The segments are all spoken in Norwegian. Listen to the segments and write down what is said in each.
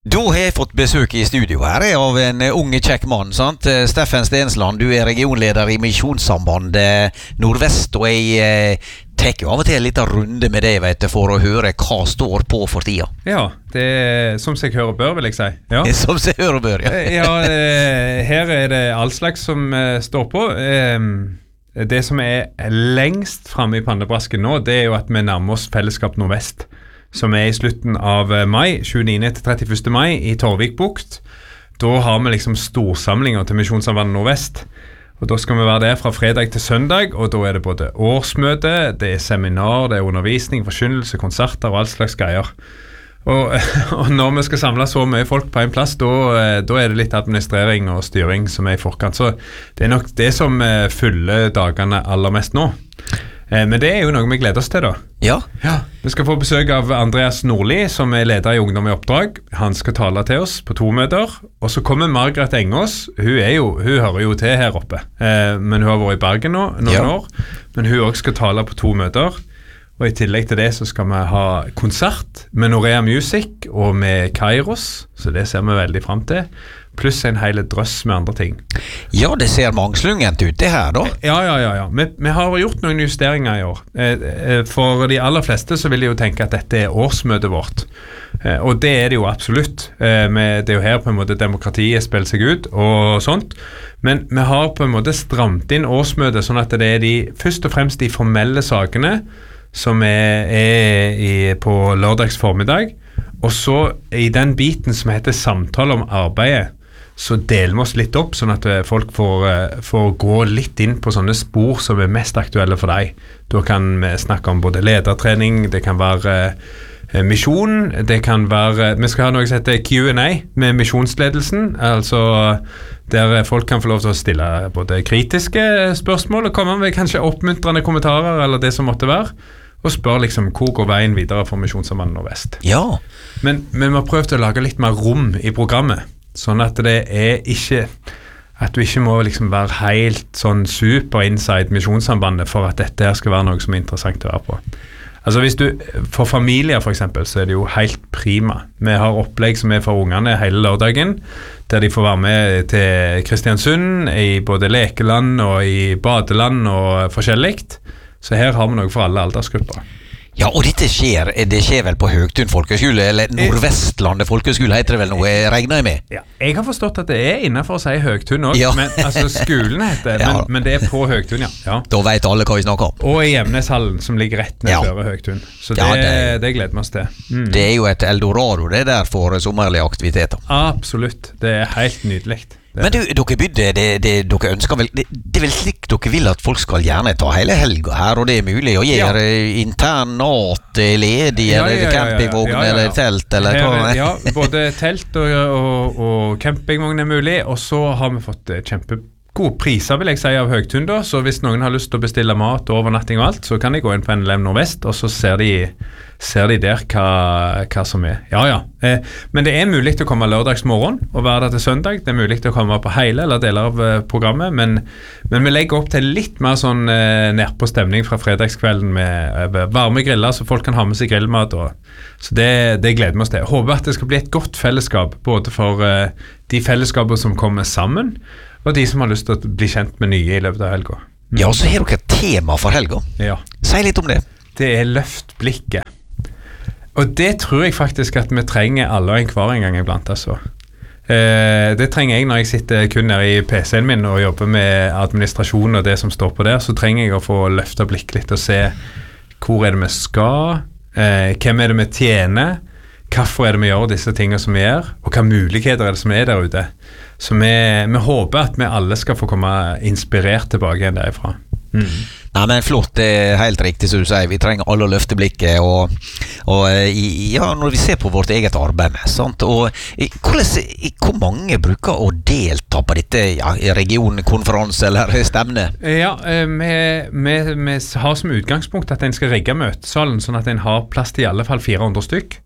Da har jeg fått besøk I studio her av en unge kjekk mann, sant? Steffen Stensland, du regionleder I Misjonssambandet Nordvest, og jeg tar jo av og til en liten runde med deg, vet du, for å høre hva står på for tida. Ja, det som seg hører bør, vil jeg si. Ja. Som seg hører bør, ja. Ja, her det all slags som står på. Det som lengst fremme I pannebrasken nå, det jo at vi nærmer oss Fellesskap Nordvest, som I slutten av mai, 29. til 31. mai I Torvikbukt. Da har vi liksom storsamlinger til Misjonssambandet Nordvest. Og da skal vi være der fra fredag til søndag, og da det både årsmøte, det seminar, det undervisning, forkynnelse, konserter og all slags greier. Og når vi skal samle så mye folk på en plass, da det litt administrering og styring som I forkant. Så det nok det som fyller dagene aller mest nå. Men det jo noe vi gleder oss til da. Ja. Vi skal få besøk av Andreas Nordli, som leder I Ungdom I Oppdrag. Han skal tale til oss på 2 møter. Og så kommer Margrethe Engås. Hun hører jo til her oppe. Men hun har vært I Bergen nå, noen år. Men hun også skal tale på 2 møter. Og I tillegg til det så skal vi ha konsert med Norea Music og med Kairos. Så det ser vi veldig frem til. Pluss en hele drøss med andre ting. Ja, det ser mangslungent ut det her da. Ja. Vi har gjort noen justeringer I år. For de aller fleste så vil de jo tenke at dette årsmøtet vårt. Og det det jo absolutt. Det jo her på en måte demokratiet spiller seg ut og sånt. Men vi har på en måte stramt inn årsmøtet sånn at det først og fremst de formelle sakene som på lørdags formiddag. Og så I den biten som heter samtale om arbeidet, så deler vi oss litt opp, sånn at folk får gå litt inn på sånne spor som mest aktuelle for deg. Da kan vi snakke om både ledertrening, det kan være misjon, det kan være, vi skal ha noe som heter Q&A med misjonsledelsen, altså der folk kan få lov til å stille både kritiske spørsmål, og komme med kanskje oppmuntrende kommentarer, eller det som måtte være, og spør liksom hvor går veien videre for Misjonssambandet Nordvest. Ja. Men vi har prøvd å lage litt mer rom I programmet, sånn at det ikke at du ikke må liksom være helt sånn super inside Misjonssambandet for at dette her skal være noe som interessant å være på. Altså hvis for familier for eksempel, så det jo helt prima. Vi har opplegg som for ungene hele lørdagen, der de får være med til Kristiansund, I både lekeland og I badeland og forskjelligt. Så her har vi noe for alle aldersgrupper. Ja, og det skjer vel på Høgtun folkeskole, eller Nordvestlandet folkeskole heter det vel noe, regner jeg med? Ja, jeg har forstått at det innenfor å si Høgtun også, ja. Men altså skolen heter det, men det på Høgtun, ja. Da vet alle hva vi snakker om. Og I Gjemneshallen, som ligger rett ned før Høgtun. Så det gleder vi oss til. Det jo et eldorado det der for sommerlige aktiviteter. Absolutt, det helt nydelig. Men dere bydde, dere ønsker vel, det vel slik dere vil at folk skal gjerne ta hele helga her, og det mulig å gjøre internat ledig, eller campingvogn, eller telt, eller hva? Ja, både telt og campingvogn mulig, og så har vi fått kjempegode priser, vil jeg si, av Høgtun da, så hvis noen har lyst til å bestille mat, overnatting og alt, så kan de gå inn på NLM Nordvest, og så ser de der hva som Ja. Men det mulig å komme lørdagsmorgen og være der til søndag. Det mulig å komme på hele eller deler av programmet, men vi legger opp til litt mer sånn nærpå stemning fra fredagskvelden med varme griller, så folk kan ha med seg grillmat. Så det gleder vi oss til. Jeg håper at det skal bli et godt fellesskap, både for de fellesskaper som kommer sammen, og de som har lyst til å bli kjent med nye I løpet av helga. Ja, så har dere et tema for helga. Ja. Si litt om det. Det løft blikket. Og det tror jeg faktisk at vi trenger alle og en hver en gang iblant, altså. Det trenger jeg når jeg sitter kun der I PC-en min og jobber med administrasjon og det som står på der, så trenger jeg å få løftet blikket litt og se hvor det vi skal, hvem det vi tjener, hvorfor det vi gjør disse tingene som vi gjør, og hva muligheter det som der ute. Så vi håper at vi alle skal få komme inspirert tilbake igjen derifra. Nei, men flott, det helt riktig som du sier. Vi trenger alle å løfte blikket og når vi ser på vårt eget arbeid med, sant? Og hvor mange bruker å delta på dette regionkonferanse eller stevne? Ja, vi har som utgangspunkt at en skal rigge møtesalen sånn at en har plass til I alle fall 400 stykk.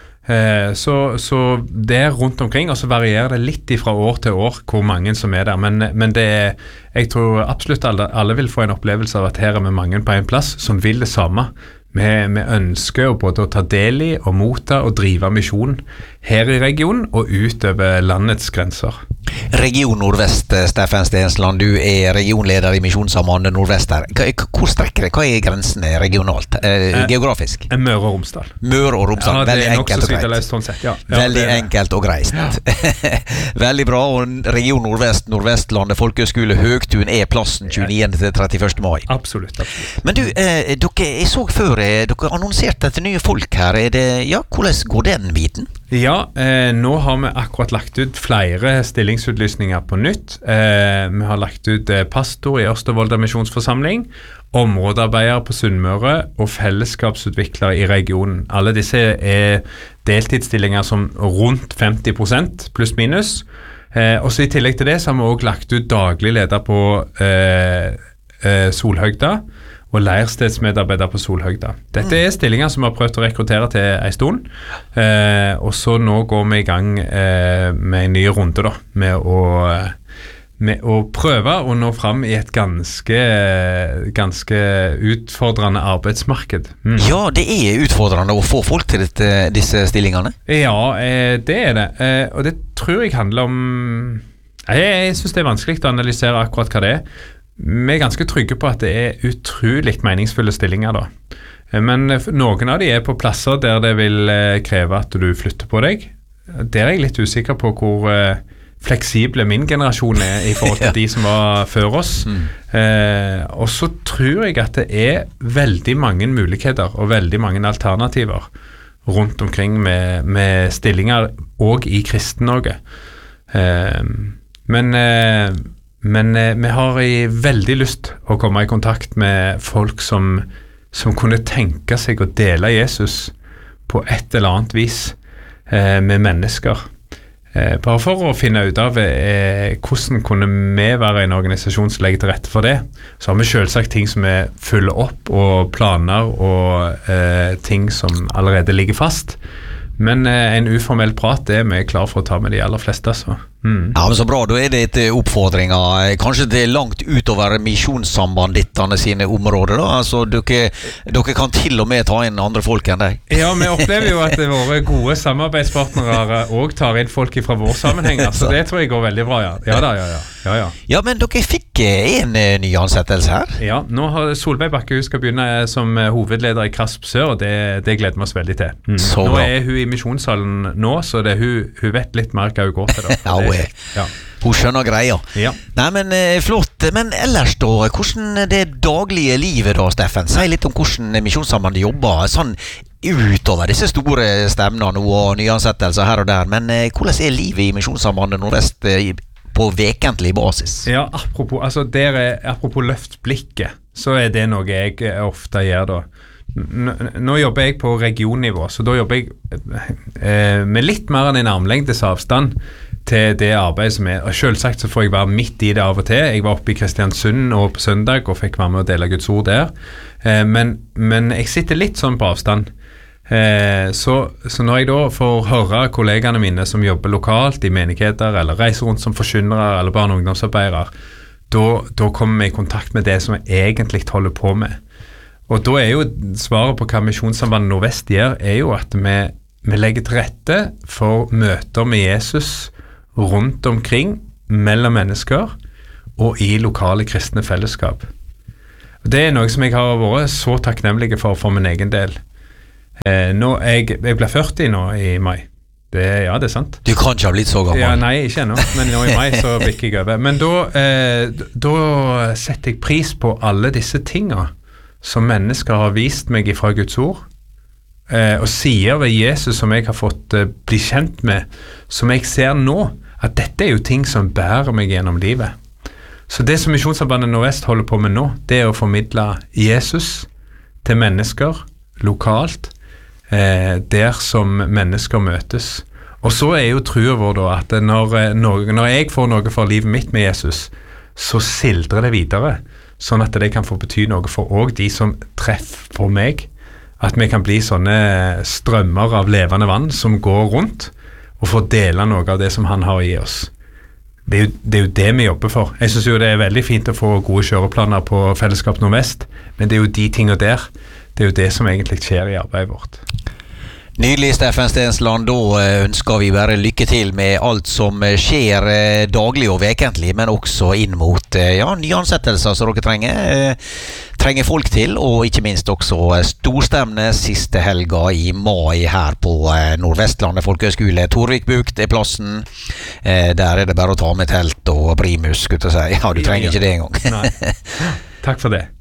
Så det rundt omkring, og så varierer det litt fra år til år hvor mange som der, men jeg tror absolutt alle vil få en opplevelse av at her vi mange på en plass som vil det samme. Vi ønsker jo både å ta del i og motta og drive misjon her i regionen og utover landets grenser. Region Nordvest, Steffen Stensland, du regionleder i Misjonssambandet Nordvest her. Hvor strekker det? Hva grensene regionalt, geografisk? Møre og Romsdal. Møre og Romsdal, veldig enkelt og greit. Sånn sett, ja. Veldig enkelt og greit. Ja. Veldig bra, og Region Nordvest, Nordvestlandet Folkehøgskole Høgtun plassen 29. til 31. mai. Absolutt. Men du, jeg så før, dere annonserte etter nye folk her. Hvordan går den biten? Ja, nå har vi akkurat lagt ut flere stillingsutlysninger på nytt. Vi har lagt ut pastor i Ørstevolda misjonsforsamling, områdearbeider på Sunnmøre og fellesskapsutviklere i regionen. Alle disse deltidsstillinger som rundt 50% pluss minus. Og så i tillegg til det så har vi også lagt ut daglig leder på Solhøgda og leirstedsmedarbeider på Solhøgda. Dette stillinger som vi har prøvd å rekruttere til en stund, og så nå går vi i gang med en ny runde da, med å prøve å nå fram i et ganske utfordrende arbeidsmarked. Ja, det utfordrende å få folk til disse stillingene. Ja, det det, og det tror jeg handler om jeg synes det vanskelig å analysere akkurat hva det Vi ganske trygge på at det utrolig meningsfulle stillinger da. Men noen av de på plasser der det vil kreve at du flytter på deg. Der jeg litt usikker på hvor fleksible min generasjon i forhold til de som var før oss. Og så tror jeg at det veldig mange muligheter og veldig mange alternativer rundt omkring med stillinger og i Kristen-Norge. Men vi har veldig lyst å komme i kontakt med folk som kunne tenke seg å dele Jesus på et eller annet vis med mennesker. Bare for å finne ut av hvordan kunne vi være en organisasjon som legger til rette for det. Så har vi selvsagt ting som vi følger opp og planer og ting som allerede ligger fast. Men en uformell prat vi klar for å ta med de aller fleste, så. Ja, men så bra, da det et oppfordringer. Kanskje det langt utover misjonssambandittene sine områder, da? Altså, dere kan til og med ta inn andre folk enn deg. Ja, vi opplever jo at våre gode samarbeidspartnere også tar inn folk fra vår sammenhenger, så det tror jeg går veldig bra, ja. Ja, men dere fikk en ny ansettelse her? Ja, nå har Solveig Bakke, hun skal begynne som hovedleder i Krasp Sør, og det gleder vi oss veldig til. Nå hun i misjonssalen nå, så hun vet litt mer hva hun går til da. Ja. Hun skjønner greia. Ja. Nei, men flott. Men ellers da, hvordan det daglige livet da, Steffen? Si litt om hvordan Misjonssambandet jobber, sånn utover disse store stevnene og nyansettelser her og der. Men hvordan livet i Misjonssambandet Nordvest på vekentlig basis? Ja, apropos løft blikket, så det noe jeg ofte gjør da. Nå jobber jeg på regionnivå, så da jobber jeg med litt mer enn en armlengdes avstand til det arbeidet som og selvsagt så får jeg være midt i det av og til. Jeg var oppe i Kristiansund og på søndag og fikk være med å dele Guds ord der. Men jeg sitter litt sånn på avstand. Så når jeg da får høre kollegene mine som jobber lokalt i menigheter, eller reiser rundt som forkynnere eller barne- og ungdomsarbeidere, da kommer vi i kontakt med det som jeg egentlig holder på med. Og da jo svaret på hva Misjonssambandet Nordvest gjør, jo at vi legger til rette for møter med Jesus rundt omkring, mellom mennesker og i lokale kristne fellesskap. Det noe som jeg har vært så takknemlig for min egen del. Jeg ble 40 nå i mai. Det sant. Du kan ikke ha blitt så gammel. Ja, nei, ikke ennå, men nå i mai så bikker jeg over. Men da setter jeg pris på alle disse tingene som mennesker har vist meg fra Guds ord, og sier ved Jesus som jeg har fått bli kjent med, som jeg ser nå, at dette jo ting som bærer meg gjennom livet. Så det som Misjonssambandet Nordvest holder på med nå, det å formidle Jesus til mennesker lokalt, der som mennesker møtes. Og så jo trua vår da, at når jeg får noe for livet mitt med Jesus, så sildrer det videre, sånn at det kan få bety noe for også de som treffer på meg, at vi kan bli sånne strømmer av levende vann som går rundt, og få dele noe av det som han har i oss. Det jo det vi jobber for. Jeg synes jo det veldig fint å få gode kjøreplaner på Fellesskap Nordvest, men det jo de tingene der det er jo det som egentlig skjer i arbeidet vårt. Nydelig, Steffen Stensland. Da ønsker vi bare lykke til med alt som skjer daglig og vekentlig, men også inn mot nyansettelser som dere trenger folk til, og ikke minst også storstevne siste helga i mai her på Nordvestlandet Folkehøgskole. Torvikbukt er plassen. Der er det bare å ta med telt og primus, skulle jeg si. Ja, du trenger ikke det engang. Nei. Takk for det.